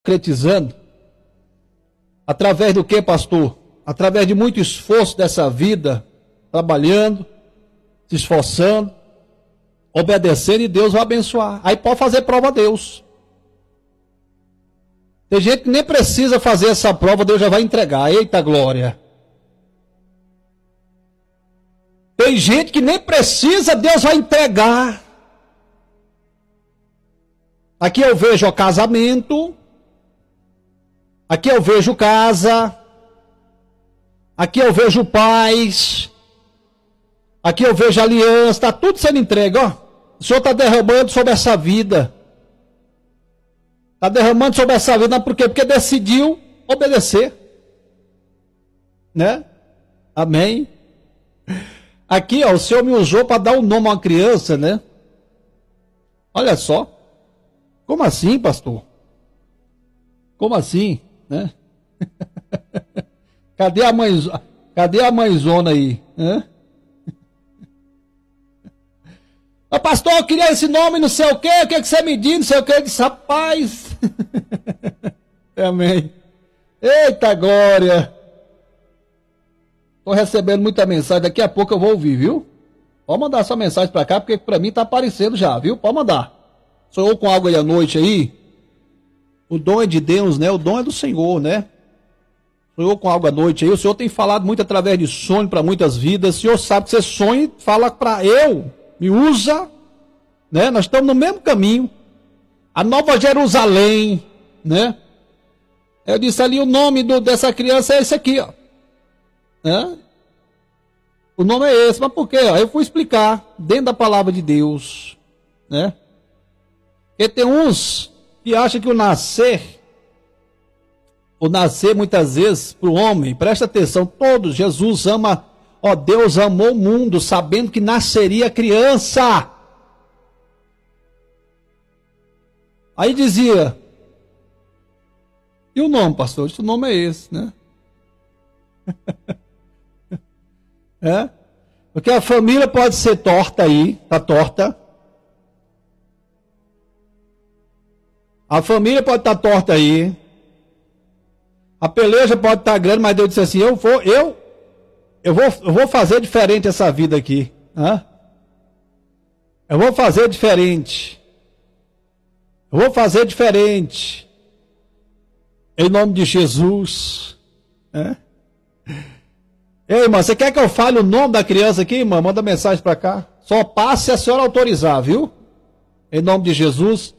concretizando. Através do que, pastor? Através de muito esforço dessa vida, trabalhando, se esforçando, obedecendo, e Deus vai abençoar. Aí pode fazer prova a Deus. Tem gente que nem precisa fazer essa prova, Deus já vai entregar. Eita glória! Tem gente que nem precisa, Deus vai entregar. Aqui eu vejo o casamento. Aqui eu vejo casa. Aqui eu vejo paz. Aqui eu vejo aliança. Está tudo sendo entregue, ó. O Senhor está derramando sobre essa vida. Está derramando sobre essa vida. Por quê? Porque decidiu obedecer. Né? Amém. Aqui, ó, o Senhor me usou para dar um nome a uma criança, né? Olha só. Como assim, pastor? Como assim, né? Cadê a mãezona aí, né? Ô, pastor, eu queria esse nome, não sei o que que você me diz, não sei o que, eu disse, rapaz. Amém. Eita glória. Estou recebendo muita mensagem, daqui a pouco eu vou ouvir, viu? Pode mandar sua mensagem para cá, porque para mim está aparecendo já, viu? Pode mandar. Sonhou com algo aí à noite aí? O dom é de Deus, né? O dom é do Senhor, né? Sonhou com algo à noite aí? O Senhor tem falado muito através de sonho para muitas vidas. O Senhor sabe que você sonha e fala para eu, me usa, né? Nós estamos no mesmo caminho. A Nova Jerusalém, né? Eu disse ali, o nome dessa criança é esse aqui, ó. Né? O nome é esse, mas por quê? Eu fui explicar dentro da palavra de Deus, né? Porque tem uns que acham que o nascer muitas vezes para o homem, presta atenção, todos, Jesus ama, ó, Deus amou o mundo sabendo que nasceria criança. Aí dizia, e o nome, pastor? O nome é esse, né? É? Porque a família pode ser torta aí, tá torta. A família pode estar torta aí. A peleja pode estar grande, mas Deus disse assim, eu vou fazer diferente essa vida aqui. Né? Eu vou fazer diferente. Eu vou fazer diferente. Em nome de Jesus. Né? Ei, irmã, você quer que eu fale o nome da criança aqui, irmã? Manda mensagem para cá. Só passe se a senhora autorizar, viu? Em nome de Jesus.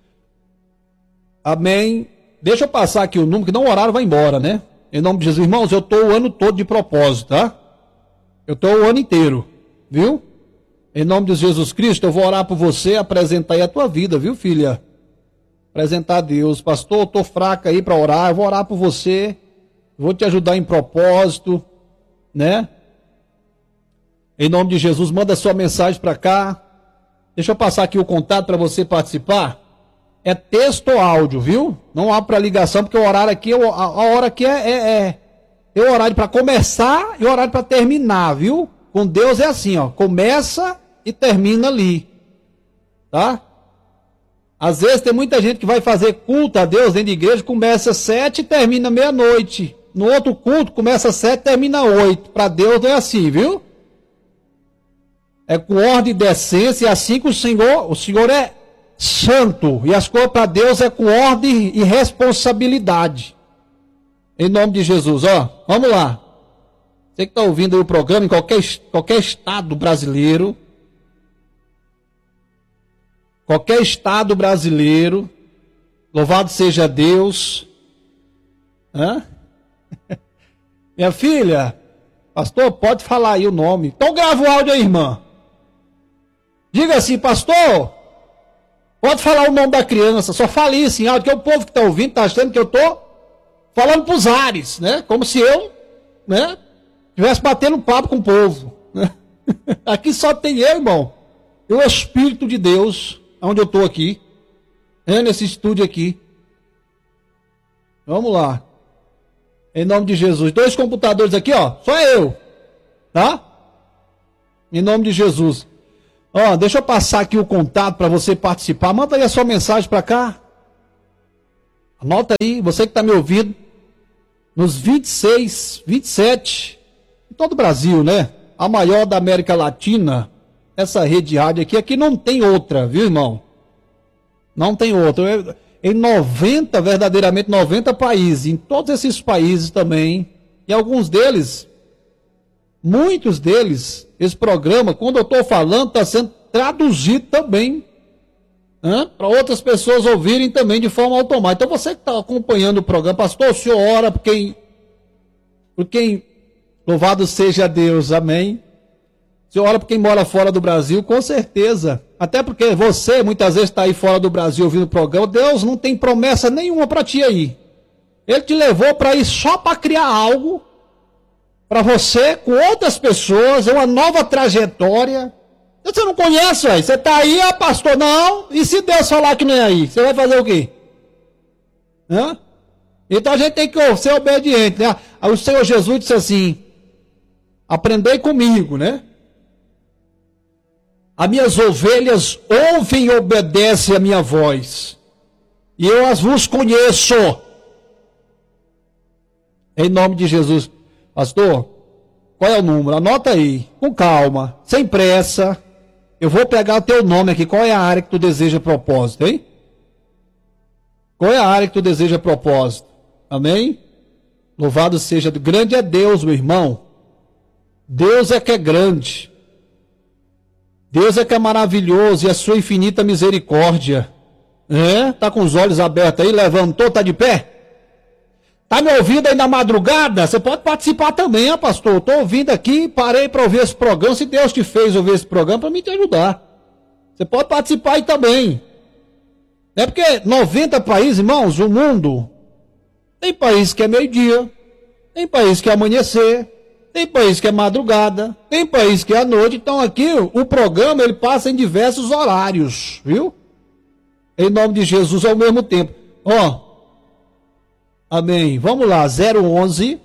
Amém. Deixa eu passar aqui o número, que não o horário vai embora, né? Em nome de Jesus. Irmãos, eu estou o ano todo de propósito, tá? Eu estou o ano inteiro, viu? Em nome de Jesus Cristo, eu vou orar por você, apresentar aí a tua vida, viu, filha? Apresentar a Deus. Pastor, eu estou fraca aí para orar, eu vou orar por você. Vou te ajudar em propósito, né? Em nome de Jesus, manda sua mensagem para cá. Deixa eu passar aqui o contato para você participar. É texto ou áudio, viu? Não há para ligação, porque o horário aqui, a hora aqui é o horário para começar e o horário para terminar, viu? Com Deus é assim, ó, começa e termina ali, tá? Às vezes tem muita gente que vai fazer culto a Deus dentro de igreja, começa 7 e termina meia-noite. No outro culto, começa 7 e termina 8. Para Deus não é assim, viu? É com ordem e decência, e assim que o Senhor é santo. E as coisas para Deus é com ordem e responsabilidade. Em nome de Jesus, ó. Vamos lá. Você que está ouvindo aí o programa em qualquer estado brasileiro. Qualquer estado brasileiro. Louvado seja Deus. Hã? Minha filha, pastor, pode falar aí o nome. Então grava o áudio aí, irmã. Diga assim, pastor, pode falar o nome da criança. Só fale isso em áudio, que o povo que está ouvindo está achando que eu estou falando para os ares, né? Como se eu, né, estivesse batendo papo com o povo. Né? Aqui só tem eu, irmão. E o Espírito de Deus, onde eu estou aqui. Nesse estúdio aqui. Vamos lá. Em nome de Jesus. 2 computadores aqui, ó. Só eu. Tá? Em nome de Jesus. Ó, deixa eu passar aqui o contato para você participar. Manda aí a sua mensagem para cá. Anota aí, você que está me ouvindo, nos 26, 27, em todo o Brasil, né? A maior da América Latina, essa rede de rádio aqui não tem outra, viu, irmão? Não tem outra. Em 90, verdadeiramente 90 países, em todos esses países também, e alguns deles, muitos deles, esse programa, quando eu estou falando, está sendo traduzido também, para outras pessoas ouvirem também de forma automática. Então você que está acompanhando o programa, pastor, o senhor ora por quem, louvado seja Deus, amém? O senhor ora por quem mora fora do Brasil, com certeza. Até porque você muitas vezes está aí fora do Brasil ouvindo o programa. Deus não tem promessa nenhuma para ti aí. Ele te levou para ir só para criar algo para você, com outras pessoas, uma nova trajetória. Você não conhece, véio. Você está aí, pastor, não. E se Deus falar que não é aí, você vai fazer o quê? Então a gente tem que ser obediente, né? Aí o Senhor Jesus disse assim: aprendei comigo, né? As minhas ovelhas ouvem e obedecem a minha voz, e eu as vos conheço. Em nome de Jesus. Pastor, qual é o número? Anota aí, com calma, sem pressa. Eu vou pegar o teu nome aqui. Qual é a área que tu deseja propósito, hein? Qual é a área que tu deseja propósito? Amém? Louvado seja Deus. Grande é Deus, meu irmão. Deus é que é grande. Deus é que é maravilhoso, e a sua infinita misericórdia. Tá com os olhos abertos aí, levantou, tá de pé? Tá me ouvindo aí na madrugada? Você pode participar também, pastor. Tô ouvindo aqui, parei para ouvir esse programa. Se Deus te fez ouvir esse programa, para mim te ajudar. Você pode participar aí também. É porque 90 países, irmãos, o mundo, tem país que é meio-dia, tem país que é amanhecer, tem país que é madrugada, tem país que é à noite. Então aqui o programa ele passa em diversos horários, viu? Em nome de Jesus ao mesmo tempo. Amém. Vamos lá, 011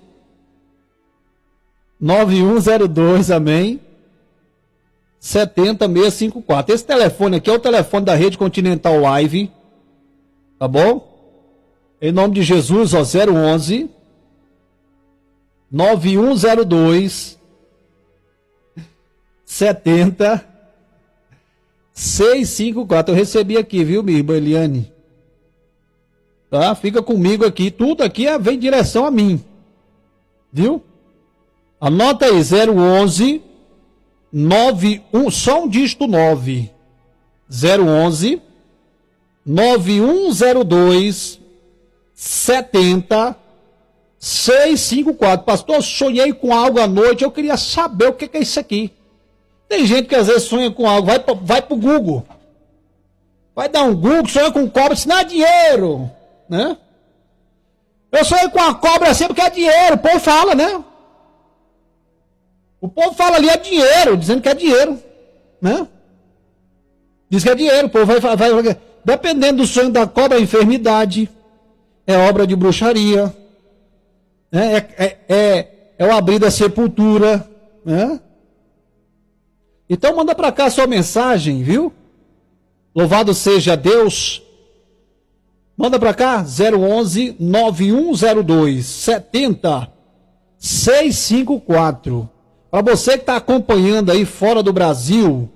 9102, amém. 70654. Esse telefone aqui é o telefone da Rede Continental Live. Tá bom? Em nome de Jesus, 011 9102 70654. Eu recebi aqui, viu, minha irmã Eliane? Tá? Fica comigo aqui. Tudo aqui vem em direção a mim. Viu? Anota aí, 011 91, só um dígito 9. 011 9102 70 654. Pastor, eu sonhei com algo à noite, eu queria saber o que é isso aqui. Tem gente que às vezes sonha com algo, vai pro Google. Vai dar um Google, sonha com cobra, isso não é dinheiro, né? Eu sonhei com a cobra assim porque é dinheiro, o povo fala, né? O povo fala ali é dinheiro, dizendo que é dinheiro, né? Diz que é dinheiro, o povo vai dependendo do sonho da cobra, é enfermidade, é obra de bruxaria, né? É o abrir da sepultura, né? Então manda para cá a sua mensagem, viu? Louvado seja Deus. Manda para cá, 011 9102 70 654. Para você que está acompanhando aí fora do Brasil,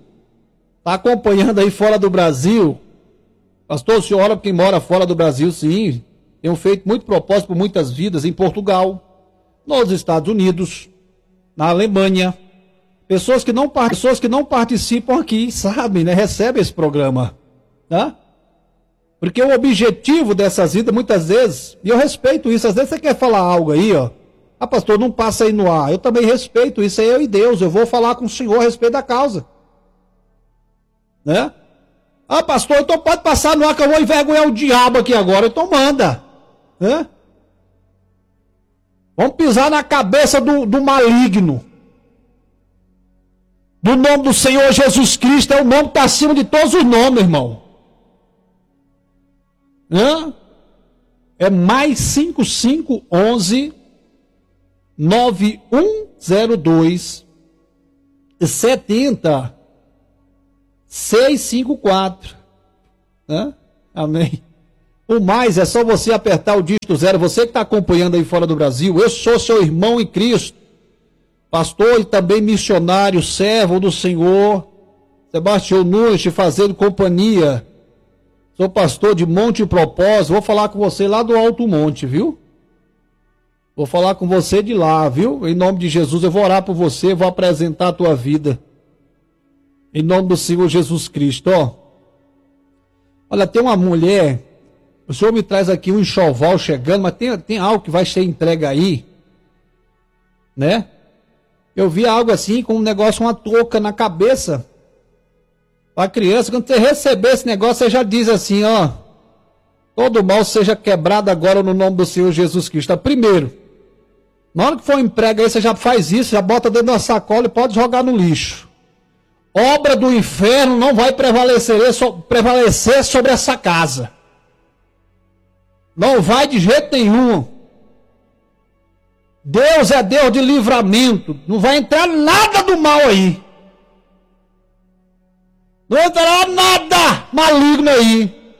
pastor, o senhor ora para quem mora fora do Brasil, sim. Tenho feito muito propósito por muitas vidas em Portugal, nos Estados Unidos, na Alemanha. Pessoas que não participam aqui, sabem, né? Recebem esse programa, tá? Porque o objetivo dessas vidas, muitas vezes, e eu respeito isso, às vezes você quer falar algo aí, pastor, não passa aí no ar. Eu também respeito isso, é eu e Deus, eu vou falar com o senhor a respeito da causa. Né? Pastor, então pode passar no ar que eu vou envergonhar o diabo aqui agora, então manda. Né? Vamos pisar na cabeça do maligno. Do nome do Senhor Jesus Cristo, é o nome que está acima de todos os nomes, irmão. É mais 5511 9102 70 654. Amém. O mais é só você apertar o dígito 0. Você que está acompanhando aí fora do Brasil, eu sou seu irmão em Cristo, pastor e também missionário, servo do Senhor, Sebastião Nunes, te fazendo companhia. Sou pastor de Monte Propósito, vou falar com você lá do Alto Monte, viu? Vou falar com você de lá, viu? Em nome de Jesus, eu vou orar por você, vou apresentar a tua vida. Em nome do Senhor Jesus Cristo, ó. Olha, tem uma mulher, o Senhor me traz aqui um enxoval chegando, mas tem algo que vai ser entregue aí, né? Eu vi algo assim, com um negócio, uma touca na cabeça, para a criança. Quando você receber esse negócio, você já diz assim, ó, todo mal seja quebrado agora no nome do Senhor Jesus Cristo. Primeiro, na hora que for emprego aí, você já faz isso, já bota dentro da sacola e pode jogar no lixo. Obra do inferno não vai prevalecer sobre essa casa. Não vai de jeito nenhum. Deus é Deus de livramento. Não vai entrar nada do mal aí. Não entrará nada maligno aí.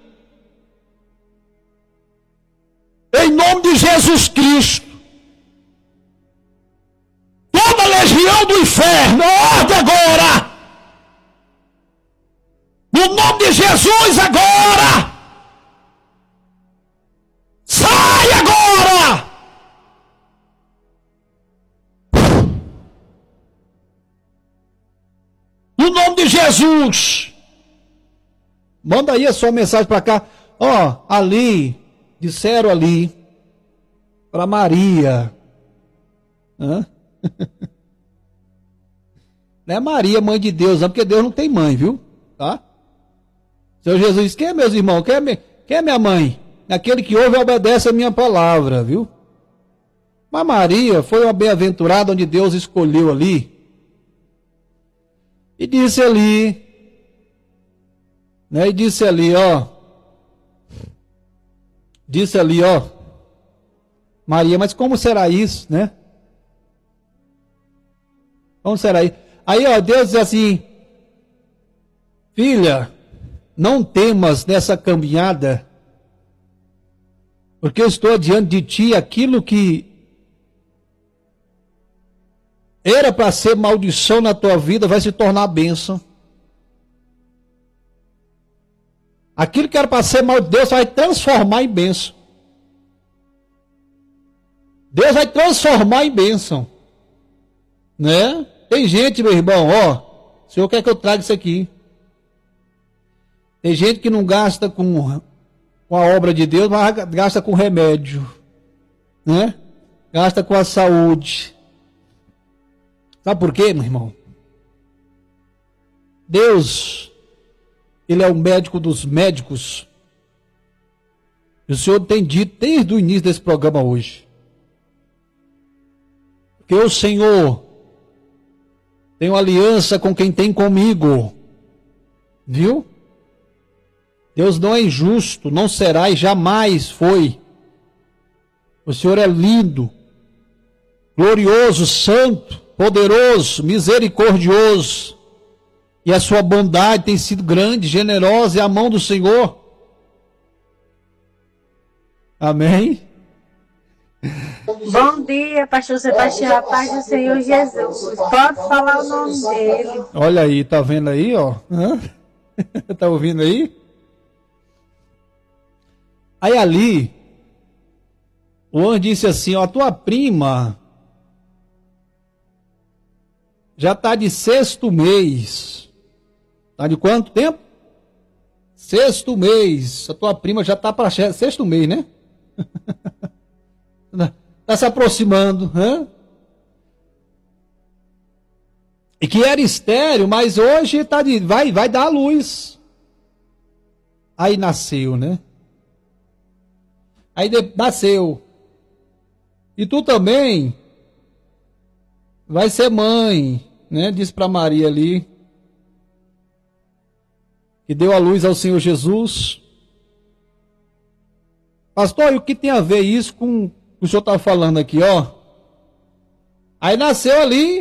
Em nome de Jesus Cristo. Toda legião do inferno, ordem agora. No nome de Jesus agora. Sai agora. No nome de Jesus. Manda aí a sua mensagem para cá. Ó, ali, disseram ali, para Maria. Hã? Não é Maria, mãe de Deus, não, porque Deus não tem mãe, viu? Tá? Senhor Jesus, quem é meus irmãos? Quem é minha mãe? Aquele que ouve e obedece a minha palavra, viu? Mas Maria foi uma bem-aventurada onde Deus escolheu ali. E disse ali, né? E disse ali, ó. Disse ali, ó. Maria, mas como será isso, né? Como será isso? Aí, ó, Deus diz assim, filha, não temas nessa caminhada, porque eu estou diante de ti aquilo que era para ser maldição na tua vida, vai se tornar bênção. Aquilo que era para ser mal, Deus vai transformar em bênção. Deus vai transformar em bênção. Né? Tem gente, meu irmão, ó, o Senhor quer que eu traga isso aqui. Tem gente que não gasta com a obra de Deus, mas gasta com remédio. Né? Gasta com a saúde. Sabe por quê, meu irmão? Deus, Ele é o médico dos médicos. E o Senhor tem dito desde o início desse programa hoje. Que o Senhor tem uma aliança com quem tem comigo. Viu? Deus não é injusto, não será e jamais foi. O Senhor é lindo, glorioso, santo, poderoso, misericordioso. E a sua bondade tem sido grande, generosa, é a mão do Senhor. Amém? Bom dia, pastor Sebastião, a paz do Senhor Jesus. Pode falar o nome dele. Olha aí, tá vendo aí, ó? Tá ouvindo aí? Aí ali, o anjo disse assim, ó, a tua prima já está de 6º mês. Está de quanto tempo? 6º mês. A tua prima já está para 6º mês, né? Está se aproximando. E que era estéril, mas hoje tá vai dar à luz. Aí nasceu, né? Aí nasceu. E tu também vai ser mãe, né? Disse para Maria ali, que deu a luz ao Senhor Jesus. Pastor, e o que tem a ver isso com o que o senhor está falando aqui, ó? Aí nasceu ali,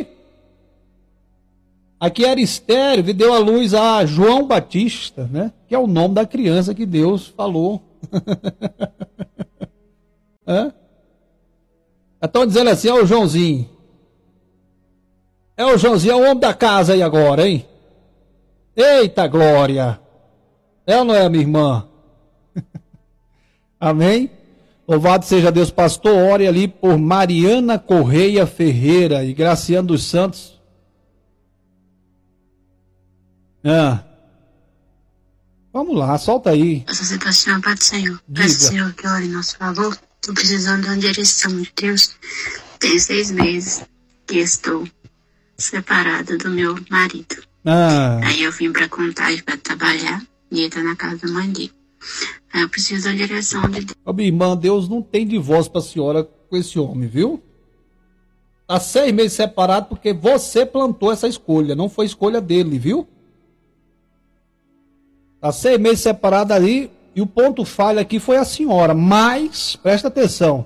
aqui era estéril, e deu a luz a João Batista, né? Que é o nome da criança que Deus falou Estão dizendo assim, é o Joãozinho. É o Joãozinho, é o homem da casa aí agora, hein? Eita glória! É ou não é, minha irmã? Amém? Louvado seja Deus, pastor. Ore ali por Mariana Correia Ferreira e Graciano dos Santos. Vamos lá, solta aí. Pastor Sebastião, Pai do Senhor. Peço ao Senhor que ore em nosso favor. Estou precisando de uma direção de Deus. Tem 6 meses que estou separada do meu marido. Aí eu vim para Contagem para trabalhar e ele está na casa da mãe dele. Aí eu preciso da direção de Deus. Ô, minha irmã, Deus não tem divórcio para a senhora com esse homem, viu? Está 6 meses separado porque você plantou essa escolha, não foi escolha dele, viu? Está 6 meses separado ali e o ponto falho aqui foi a senhora. Mas, presta atenção.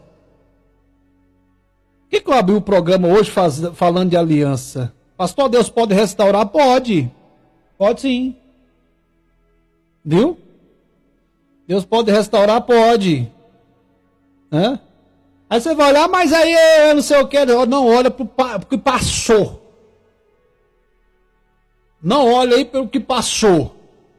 Por que eu abri o programa hoje falando de aliança? Pastor, Deus pode restaurar? Pode. Pode sim. Viu? Deus pode restaurar? Pode. Aí você vai olhar, mas aí eu não sei o que. Não, olha para o que passou. Não olha aí pelo que passou.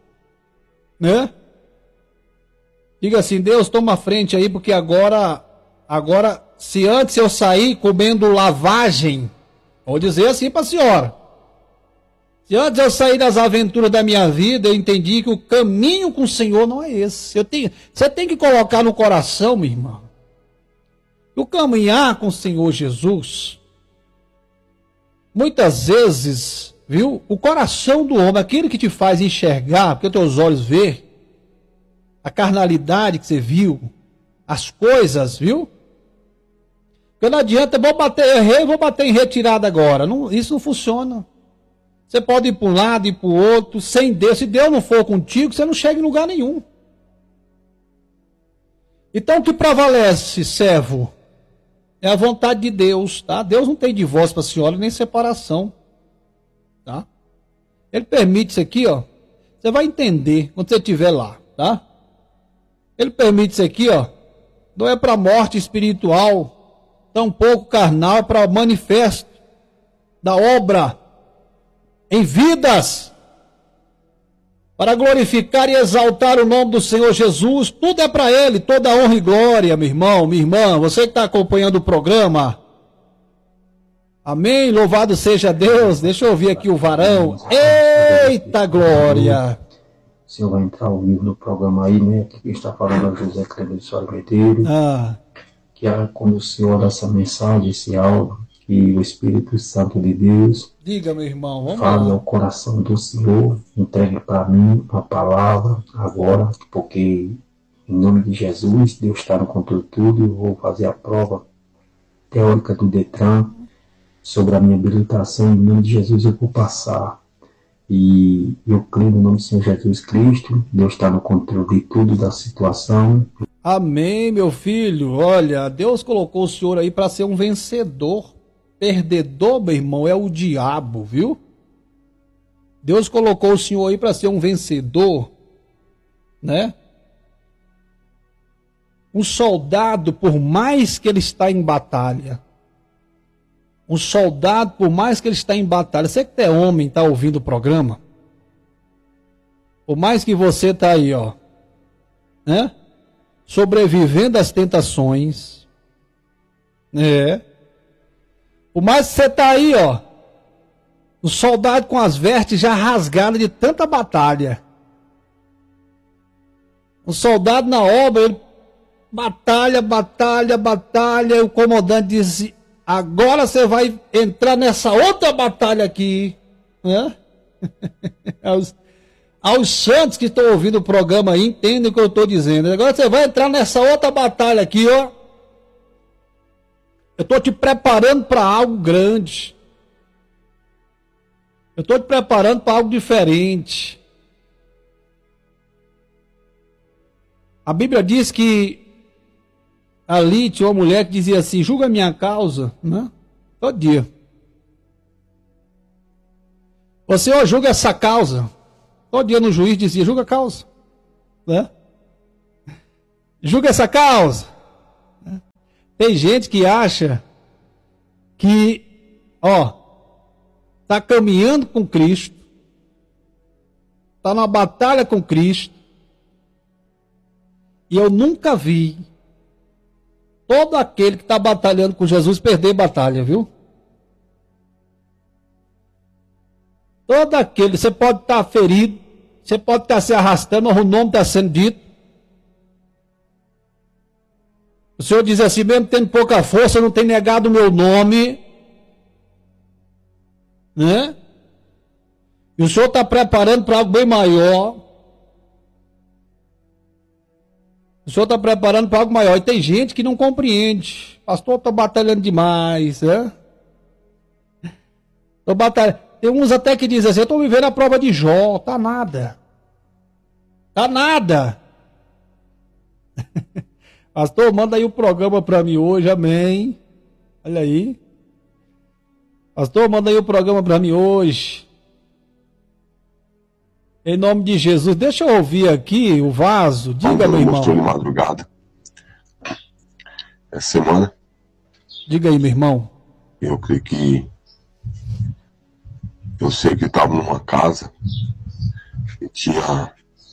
Diga assim, Deus, toma a frente aí, porque agora, se antes eu sair comendo lavagem, vou dizer assim para a senhora, se antes eu sair das aventuras da minha vida, eu entendi que o caminho com o Senhor não é esse. Você tem que colocar no coração, minha irmã, o caminhar com o Senhor Jesus, muitas vezes, viu, o coração do homem, aquele que te faz enxergar, porque teus olhos vê, a carnalidade que você viu, as coisas, viu? Porque não adianta, vou bater em retirada agora. Não, isso não funciona. Você pode ir para um lado e para o outro, sem Deus. Se Deus não for contigo, você não chega em lugar nenhum. Então o que prevalece, servo, é a vontade de Deus, tá? Deus não tem divórcio para a senhora, nem separação, tá? Ele permite isso aqui, ó. Você vai entender quando você estiver lá, tá? Ele permite isso aqui, ó. Não é para morte espiritual, tampouco carnal, é para manifesto da obra em vidas, para glorificar e exaltar o nome do Senhor Jesus. Tudo é para Ele, toda honra e glória, meu irmão, minha irmã, você que está acompanhando o programa. Amém, louvado seja Deus. Deixa eu ouvir aqui o varão. Eita glória! O senhor vai entrar ao vivo no programa aí, né? Que está falando é José Cleber de Soares Medeiros. Que quando o senhor dá essa mensagem, esse áudio, que o Espírito Santo de Deus, diga, meu irmão, vamos fale lá. ao coração do Senhor, entregue para mim a palavra agora, porque em nome de Jesus, Deus está no controle de tudo. Eu vou fazer a prova teórica do Detran sobre a minha habilitação. Em nome de Jesus eu vou passar. E eu creio no nome do Senhor Jesus Cristo. Deus está no controle de tudo, da situação. Amém, meu filho. Olha, Deus colocou o senhor aí para ser um vencedor. Perdedor, meu irmão, é o diabo, viu? Deus colocou o senhor aí para ser um vencedor, né? Um soldado, por mais que ele está em batalha, um soldado, por mais que ele está em batalha, você que é homem, está ouvindo o programa, por mais que você está aí, ó, né? Sobrevivendo às tentações, por mais que você está aí, ó, o soldado com as vestes já rasgadas de tanta batalha, o soldado na obra, ele batalha, o comandante diz: agora você vai entrar nessa outra batalha aqui, né? Aos santos que estão ouvindo o programa aí, entendem o que eu estou dizendo. Agora você vai entrar nessa outra batalha aqui, ó. Eu estou te preparando para algo grande. Eu estou te preparando para algo diferente. A Bíblia diz que ali tinha uma mulher que dizia assim: julga a minha causa, né? Todo dia. O Senhor julga essa causa. Todo dia no juiz dizia: julga a causa, né? Julga essa causa. Tem gente que acha que, está caminhando com Cristo, está numa batalha com Cristo, e eu nunca vi todo aquele que está batalhando com Jesus perder batalha, viu? Todo aquele, você pode estar ferido, você pode estar se arrastando, o nome está sendo dito. O Senhor diz assim, mesmo tendo pouca força, não tem negado o meu nome, né? E o Senhor está preparando para algo bem maior. O Senhor está preparando para algo maior. E tem gente que não compreende. Pastor, estou batalhando demais, né? Estou batalhando. Tem uns até que dizem assim, eu estou vivendo a prova de Jó. Tá nada. Tá nada. Pastor, manda aí o programa para mim hoje, amém. Olha aí. Pastor, manda aí o programa para mim hoje. Em nome de Jesus. Deixa eu ouvir aqui o vaso. Diga, meu irmão. Mostrou de madrugada. Essa semana. Diga aí, meu irmão. Eu creio que... Eu sei que estava numa casa e tinha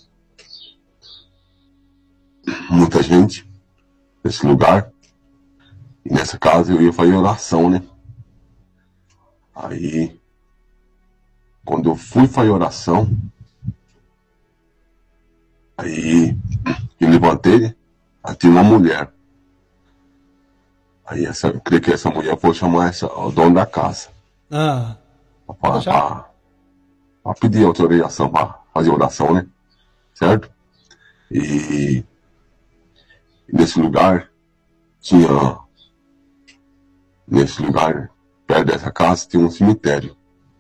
muita gente nesse lugar. E nessa casa eu ia fazer oração, né? Aí, quando eu fui fazer oração, aí eu levantei, aí tinha uma mulher. Aí eu creio que essa mulher foi chamar o dono da casa. Para pedir autorização para fazer oração, né? Certo? E nesse lugar, perto dessa casa, tinha um cemitério.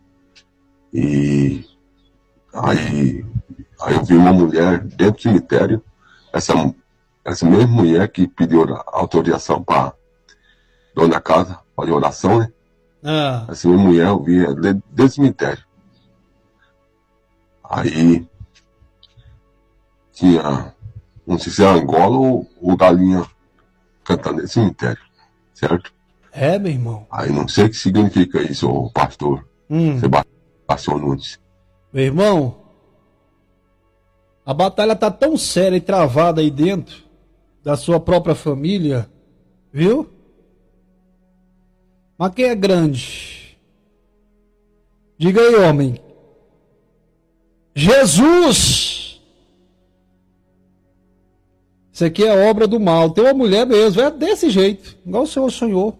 E aí eu vi uma mulher dentro do cemitério, essa mesma mulher que pediu autorização para dona da casa fazer oração, né? Essa mesma mulher eu vi dentro do cemitério. Aí tinha, não sei se era Angola ou galinha cantando nesse cemitério, certo? É, meu irmão. Aí não sei o que significa isso, o pastor Sebastião Nunes. Meu irmão, a batalha está tão séria e travada aí dentro da sua própria família, viu? Mas quem é grande? Diga aí, homem. Jesus! Isso aqui é obra do mal. Tem uma mulher mesmo, é desse jeito, igual o Senhor sonhou.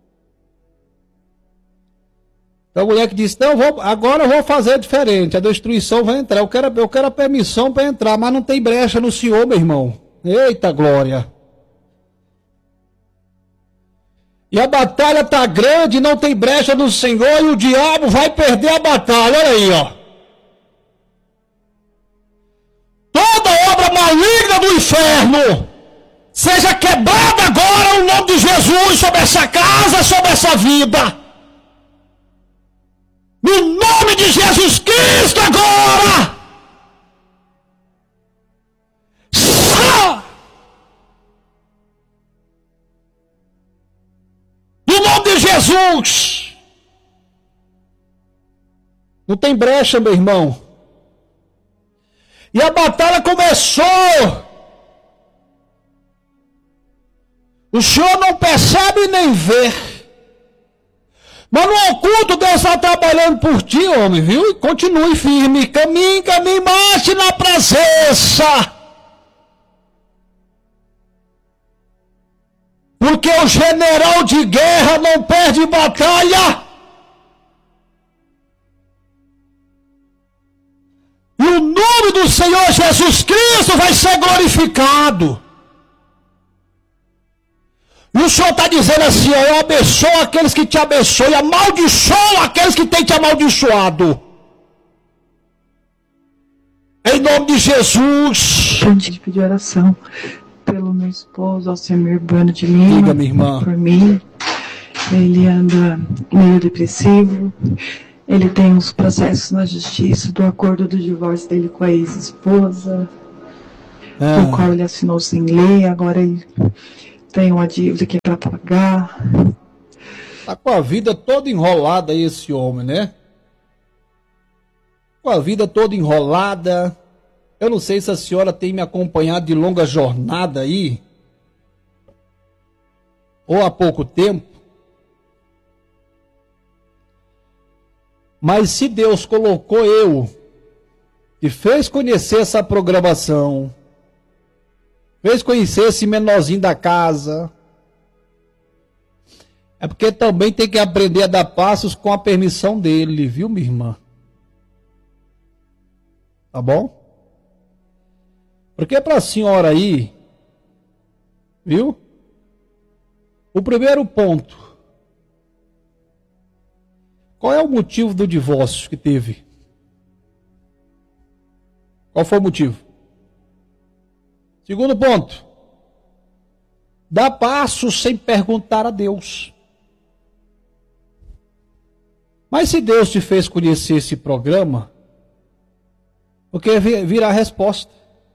Então a mulher que disse, não, agora eu vou fazer diferente, a destruição vai entrar, eu quero a permissão para entrar, mas não tem brecha no Senhor, meu irmão. Eita glória! E a batalha está grande, não tem brecha no Senhor, e o diabo vai perder a batalha, olha aí, ó. Toda obra maligna do inferno, seja quebrada agora no nome de Jesus, sobre essa casa, sobre essa vida. No nome de Jesus Cristo agora! No nome de Jesus! Não tem brecha, meu irmão. E a batalha começou. O senhor não percebe nem vê. Mas no oculto Deus está trabalhando por ti, homem, viu? E continue firme. Caminhe, marche na presença. Porque o general de guerra não perde batalha. E o nome do Senhor Jesus Cristo vai ser glorificado. E o Senhor está dizendo assim, eu abençoo aqueles que te abençoam e amaldiçoo aqueles que têm te amaldiçoado. Em nome de Jesus. Antes de pedir oração pelo meu esposo, Alcemir Bueno de Lima. Diga, minha irmã. Por mim. Ele anda meio depressivo. Ele tem uns processos na justiça do acordo do divórcio dele com a ex-esposa. o qual ele assinou sem lei, agora ele tem uma dívida que é para pagar. Tá com a vida toda enrolada aí esse homem, né? Com a vida toda enrolada. Eu não sei se a senhora tem me acompanhado de longa jornada aí, ou há pouco tempo. Mas se Deus colocou eu e fez conhecer essa programação, fez conhecer esse menorzinho da casa, é porque também tem que aprender a dar passos com a permissão dele, viu, minha irmã? Tá bom? Porque para a senhora aí, viu? O primeiro ponto. Qual é o motivo do divórcio que teve? Qual foi o motivo? Segundo ponto. Dá passos sem perguntar a Deus. Mas se Deus te fez conhecer esse programa, porque virá a resposta.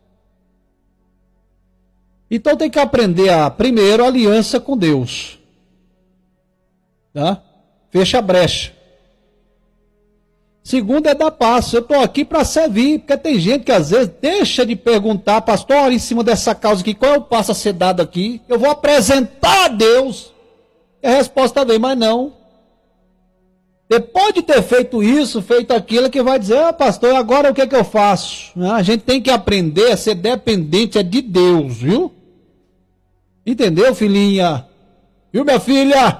Então tem que aprender primeiro, a aliança com Deus. Tá? Fecha a brecha. Segundo é dar passo. Eu estou aqui para servir, porque tem gente que às vezes deixa de perguntar, pastor, em cima dessa causa aqui, qual é o passo a ser dado aqui? Eu vou apresentar a Deus. E a resposta vem, mas não. Depois de ter feito isso, feito aquilo, que vai dizer, pastor, agora o que é que eu faço? A gente tem que aprender a ser dependente de Deus, viu? Entendeu, filhinha? Viu, minha filha?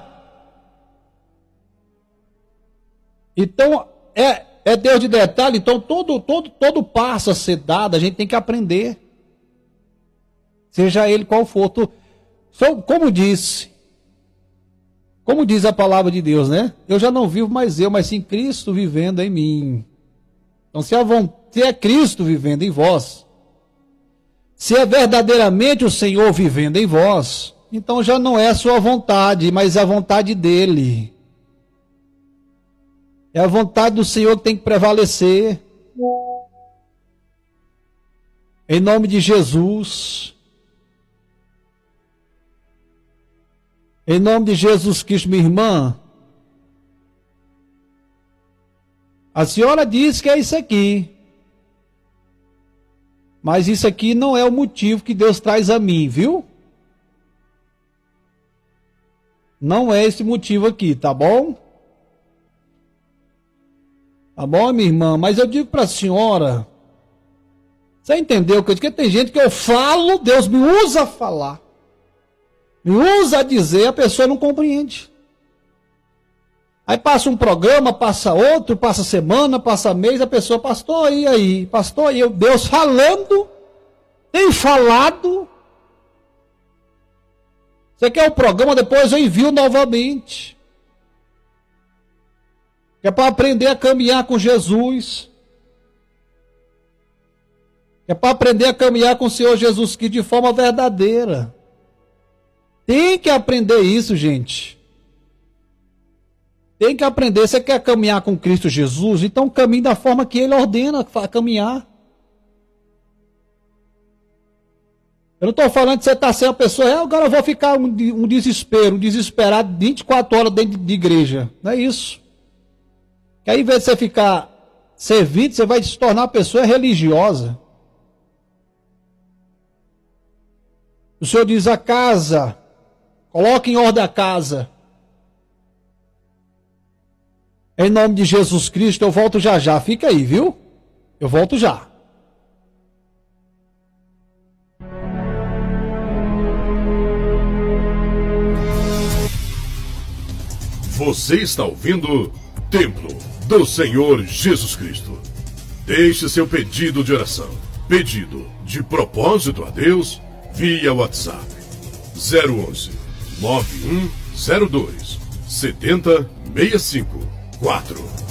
Então, é Deus de detalhe, então todo passo a ser dado, a gente tem que aprender. Seja ele qual for. Como diz a palavra de Deus, né? Eu já não vivo mais eu, mas sim Cristo vivendo em mim. Então, se é Cristo vivendo em vós, se é verdadeiramente o Senhor vivendo em vós, então já não é a sua vontade, mas a vontade dele. É a vontade do Senhor que tem que prevalecer. Em nome de Jesus. Em nome de Jesus Cristo, minha irmã. A senhora disse que é isso aqui. Mas isso aqui não é o motivo que Deus traz a mim, viu? Não é esse motivo aqui, tá bom? Tá bom, minha irmã? Mas eu digo para a senhora, você entendeu? Porque tem gente que eu falo, Deus me usa a falar. Me usa a dizer, a pessoa não compreende. Aí passa um programa, passa outro, passa semana, passa mês, a pessoa, pastor, e aí? Pastor, e eu, Deus falando, tem falado. Você quer o programa, depois eu envio novamente. Que é para aprender a caminhar com Jesus. Que é para aprender a caminhar com o Senhor Jesus Cristo de forma verdadeira. Tem que aprender isso, gente. Tem que aprender. Você quer caminhar com Cristo Jesus? Então caminhe da forma que Ele ordena caminhar. Eu não estou falando que você está sendo uma pessoa, agora eu vou ficar um desesperado 24 horas dentro de igreja. Não é isso. Que aí, em vez de você ficar servindo, você vai se tornar uma pessoa religiosa. O Senhor diz a casa, coloque em ordem a casa. Em nome de Jesus Cristo, eu volto já já. Fica aí, viu? Eu volto já. Você está ouvindo Templo do Senhor Jesus Cristo. Deixe seu pedido de oração, pedido de propósito a Deus, via WhatsApp 011 9102 7065 4.